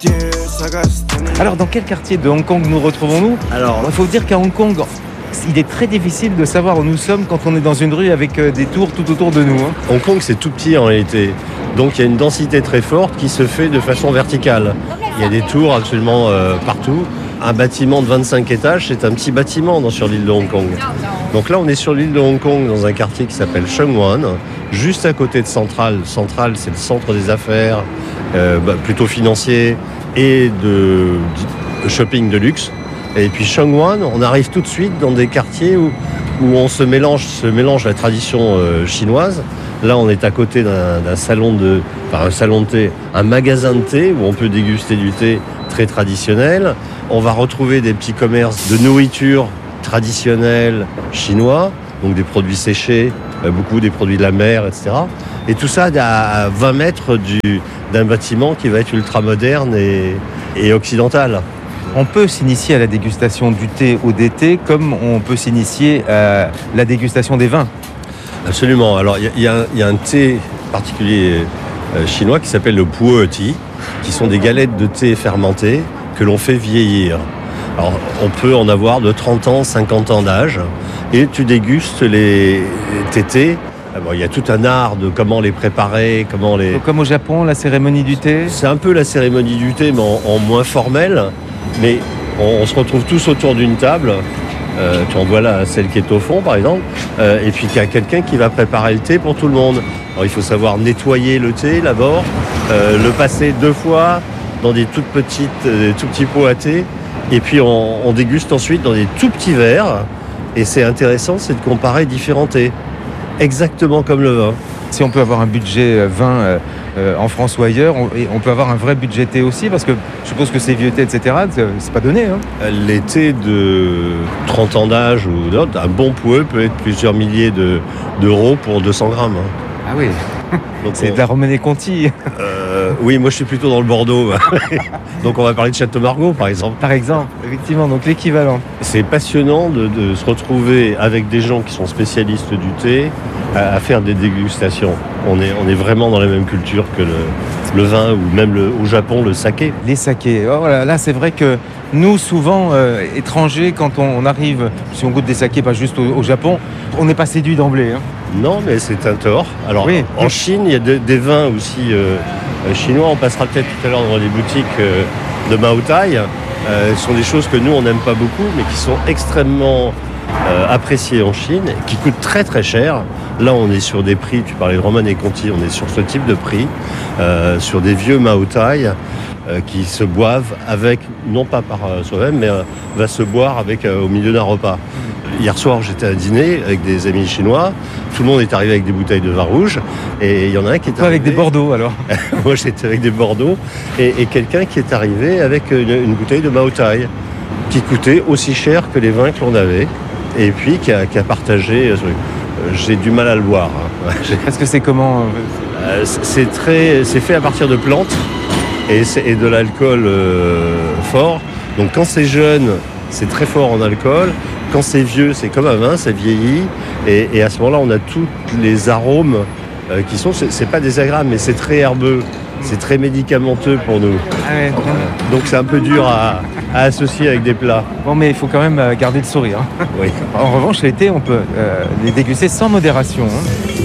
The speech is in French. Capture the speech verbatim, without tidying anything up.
Alors, dans quel quartier de Hong Kong nous retrouvons-nous ? Alors, il faut dire qu'à Hong Kong, il est très difficile de savoir où nous sommes quand on est dans une rue avec des tours tout autour de nous. Hein. Hong Kong, c'est tout petit en réalité. Donc, il y a une densité très forte qui se fait de façon verticale. Il y a des tours absolument euh, partout. Un bâtiment de vingt-cinq étages, c'est un petit bâtiment dans, sur l'île de Hong Kong. Donc là, on est sur l'île de Hong Kong, dans un quartier qui s'appelle Sheung Wan, juste à côté de Central. Central, c'est le centre des affaires, euh, bah, plutôt financier, et de, de shopping de luxe. Et puis Sheung Wan, on arrive tout de suite dans des quartiers où, où on se mélange, se mélange la tradition euh, chinoise. Là, on est à côté d'un, d'un salon de, enfin un salon de thé, un magasin de thé où on peut déguster du thé très traditionnel. On va retrouver des petits commerces de nourriture traditionnelle chinois, donc des produits séchés, beaucoup des produits de la mer, et cetera. Et tout ça à vingt mètres du, d'un bâtiment qui va être ultra moderne et, et occidental. On peut s'initier à la dégustation du thé ou des thés comme on peut s'initier à la dégustation des vins. Absolument. Alors, il y, y, y a un thé particulier euh, chinois qui s'appelle le pu'er tea, qui sont des galettes de thé fermentées que l'on fait vieillir. Alors, on peut en avoir de trente ans, cinquante ans d'âge, et tu dégustes les, tes thés. Bon, il y a tout un art de comment les préparer, comment les... Comme au Japon, la cérémonie du thé ? C'est un peu la cérémonie du thé, mais en, en moins formel. Mais on, on se retrouve tous autour d'une table. Euh, tu en vois là celle qui est au fond, par exemple. Euh, et puis il y a quelqu'un qui va préparer le thé pour tout le monde. Alors, il faut savoir nettoyer le thé d'abord, euh, le passer deux fois dans des toutes petites, euh, des tout petits pots à thé. Et puis on, on déguste ensuite dans des tout petits verres. Et c'est intéressant, c'est de comparer différents thés. Exactement comme le vin. Si on peut avoir un budget vin euh, euh, en France ou ailleurs, on, et on peut avoir un vrai budget thé aussi, parce que je suppose que ces vieux thés, et cetera, c'est, c'est pas donné. Hein. Les thés de trente ans d'âge ou d'autres, un bon pu'er peut être plusieurs milliers de, d'euros pour deux cents grammes. Hein. Ah oui, donc c'est on... de la Romanée Conti. Euh, oui, moi je suis plutôt dans le Bordeaux. Donc on va parler de Château Margaux, par exemple. Par exemple, effectivement, donc l'équivalent. C'est passionnant de, de se retrouver avec des gens qui sont spécialistes du thé à, à faire des dégustations. On est, on est vraiment dans la même culture que le, le vin ou même le, au Japon, le saké. Les sakés. Oh, voilà, là, c'est vrai que nous, souvent, euh, étrangers, quand on, on arrive, si on goûte des sakés, pas juste au, au Japon, on n'est pas séduit d'emblée. Hein. Non, mais c'est un tort. Alors, oui. En Chine, il y a de, des vins aussi euh, chinois. On passera peut-être tout à l'heure dans les boutiques euh, de Maotai. Euh, ce sont des choses que nous, on n'aime pas beaucoup, mais qui sont extrêmement euh, appréciées en Chine, qui coûtent très très cher. Là, on est sur des prix, tu parlais de Romanée Conti, on est sur ce type de prix, euh, sur des vieux Maotai euh, qui se boivent avec, non pas par euh, soi-même, mais euh, va se boire avec, euh, au milieu d'un repas. Hier soir, j'étais à dîner avec des amis chinois. Tout le monde est arrivé avec des bouteilles de vin rouge. Et il y en a un qui est Toi arrivé... avec des Bordeaux, alors. Moi, j'étais avec des Bordeaux. Et, et quelqu'un qui est arrivé avec une, une bouteille de Maotai qui coûtait aussi cher que les vins que l'on avait. Et puis, qui a, qui a partagé... J'ai du mal à le boire. Hein. Est-ce que c'est comment euh, c'est, très, c'est fait à partir de plantes et, c'est, et de l'alcool euh, fort. Donc, quand c'est jeune, c'est très fort en alcool. Quand c'est vieux, c'est comme un vin, ça vieillit. Et, et à ce moment-là, on a tous les arômes euh, qui sont... C'est, c'est pas désagréable, mais c'est très herbeux. C'est très médicamenteux pour nous. Ah ouais, euh, donc c'est un peu dur à, à associer avec des plats. Bon, mais il faut quand même garder le sourire. Oui. En revanche, l'été, on peut euh, les déguster sans modération. Hein.